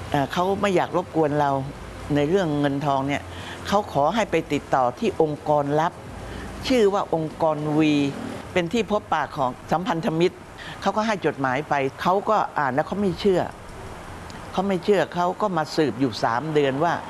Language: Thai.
เขาไม่อยากรบกวนเราในเรื่องเงินทองเนี่ยเขาขอให้ไปติดต่อที่องค์กรลับชื่อว่าองค์กรวีเป็นที่พบปะของสัมพันธมิตรเขาก็ให้จดหมายไปเขาก็อ่านแล้วเขาไม่เชื่อเขาก็มาสืบอยู่3 เดือนว่า